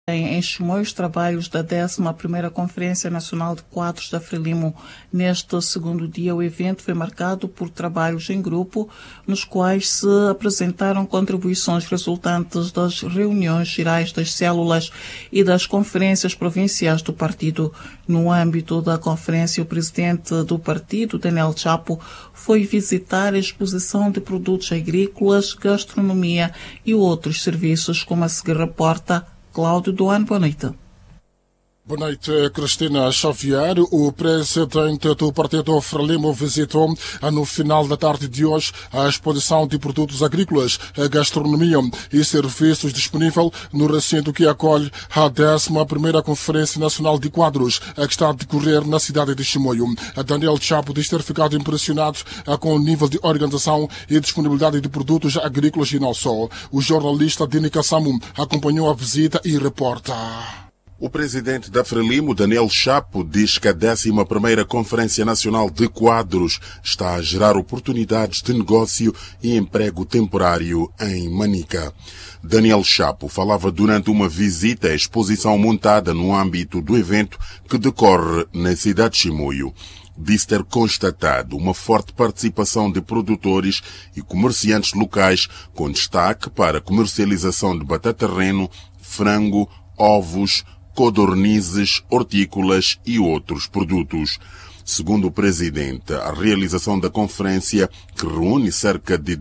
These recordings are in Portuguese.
Em Chimoio, os trabalhos da 11ª Conferência Nacional de Quadros da Frelimo. Neste segundo dia, o evento foi marcado por trabalhos em grupo, nos quais se apresentaram contribuições resultantes das reuniões gerais das células e das conferências provinciais do partido. No âmbito da conferência, o presidente do partido, Daniel Chapo, foi visitar a exposição de produtos agrícolas, gastronomia e outros serviços, como a seguir reporta Cláudio Duane. Boa noite. Boa noite, Cristina Xavier. O presidente do Partido Frelimo visitou no final da tarde de hoje a exposição de produtos agrícolas, gastronomia e serviços disponível no recinto que acolhe a 11ª Conferência Nacional de Quadros, que está a decorrer na cidade de Chimoio. Daniel Chapo diz ter ficado impressionado com o nível de organização e disponibilidade de produtos agrícolas e não só. O jornalista Dini Kassamu acompanhou a visita e reporta. O presidente da Frelimo, Daniel Chapo, diz que a 11ª Conferência Nacional de Quadros está a gerar oportunidades de negócio e emprego temporário em Manica. Daniel Chapo falava durante uma visita à exposição montada no âmbito do evento que decorre na cidade de Chimoio. Disse ter constatado uma forte participação de produtores e comerciantes locais, com destaque para a comercialização de batata reno, frango, ovos, codornizes, hortícolas e outros produtos. Segundo o presidente, a realização da conferência, que reúne cerca de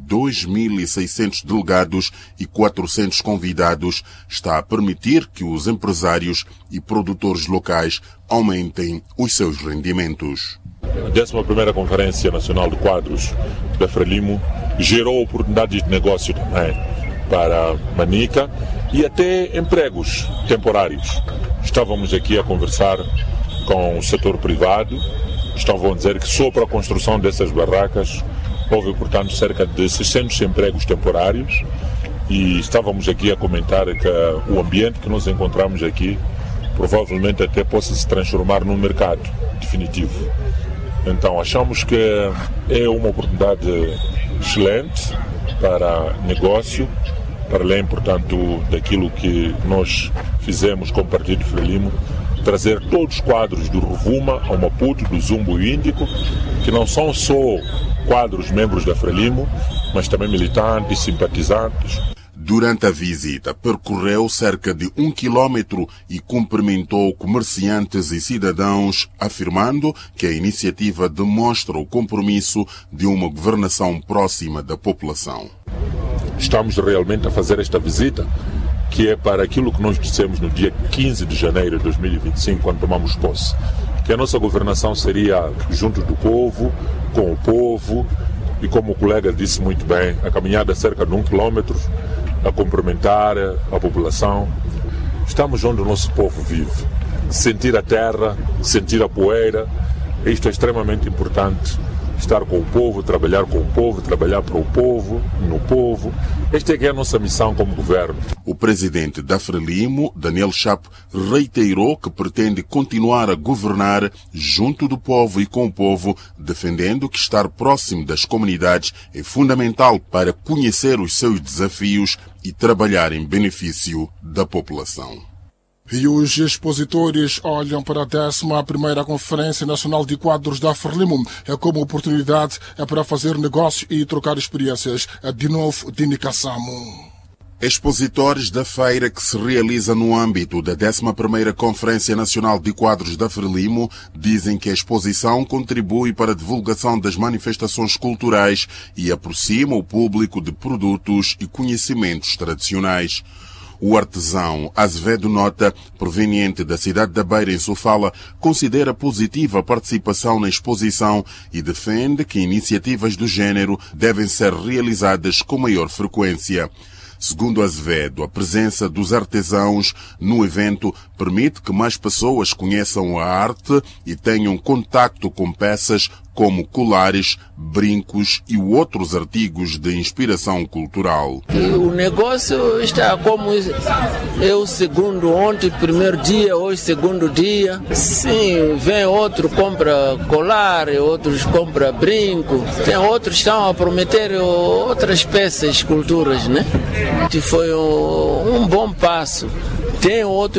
2.600 delegados e 400 convidados, está a permitir que os empresários e produtores locais aumentem os seus rendimentos. A 11ª Conferência Nacional de Quadros da Frelimo gerou oportunidades de negócio também para Manica e até empregos temporários. Estávamos aqui a conversar com o setor privado, estavam a dizer que só para a construção dessas barracas houve, portanto, cerca de 600 empregos temporários e estávamos aqui a comentar que o ambiente que nós encontramos aqui provavelmente até possa se transformar num mercado definitivo. Então achamos que é uma oportunidade excelente para negócio, para além, portanto, daquilo que nós fizemos com o Partido Frelimo, trazer todos os quadros do Rovuma ao Maputo, do Zumbo Índico, que não são só quadros membros da Frelimo, mas também militantes, simpatizantes. Durante a visita, percorreu cerca de 1 quilômetro e cumprimentou comerciantes e cidadãos, afirmando que a iniciativa demonstra o compromisso de uma governação próxima da população. Estamos realmente a fazer esta visita, que é para aquilo que nós dissemos no dia 15 de janeiro de 2025, quando tomamos posse, que a nossa governação seria junto do povo, com o povo, e como o colega disse muito bem, a caminhada cerca de 1 quilômetro, a cumprimentar a população. Estamos onde o nosso povo vive. Sentir a terra, sentir a poeira, isto é extremamente importante. Estar com o povo, trabalhar com o povo, trabalhar para o povo, no povo. Esta é que é a nossa missão como governo. O presidente da Frelimo, Daniel Chapo, reiterou que pretende continuar a governar junto do povo e com o povo, defendendo que estar próximo das comunidades é fundamental para conhecer os seus desafios e trabalhar em benefício da população. E os expositores olham para a 11ª Conferência Nacional de Quadros da Frelimo como oportunidade para fazer negócio e trocar experiências. De novo, Dini Kassamu. Expositores da feira que se realiza no âmbito da 11ª Conferência Nacional de Quadros da Frelimo dizem que a exposição contribui para a divulgação das manifestações culturais e aproxima o público de produtos e conhecimentos tradicionais. O artesão Azevedo Nota, proveniente da cidade da Beira, em Sofala, considera positiva a participação na exposição e defende que iniciativas do género devem ser realizadas com maior frequência. Segundo Azevedo, a presença dos artesãos no evento permite que mais pessoas conheçam a arte e tenham contacto com peças como colares, brincos e outros artigos de inspiração cultural. O negócio está como eu segundo ontem, primeiro dia, hoje segundo dia. Sim, vem outro, compra colar, outros compra brinco. Tem outros que estão a prometer outras peças, esculturas, né? Que foi um bom passo. Tem outros